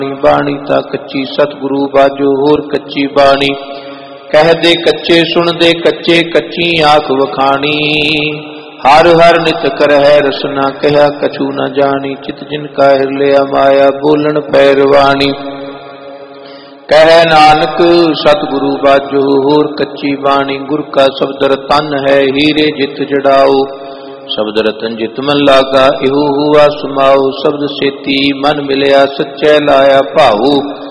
बाणी ता कच्ची सतगुरु बाजो होर कच्ची बाणी। कह दे कच्चे सुन दे कच्चे कच्ची आँख वखाणी। हर हर नित कर है रसना कहा कछु न जानी। चित जिनका हिरलिया माया बोलन पैरवाणी। कह नानक सतगुरु बाजो होर कच्ची बाणी। गुर का शब्द रतन है हीरे जित जड़ाओ। शब्द रतन जित मन लागा इहो हुआ सुमाओ। शब्द सेती मन मिलया सच्चै लाया भाऊ।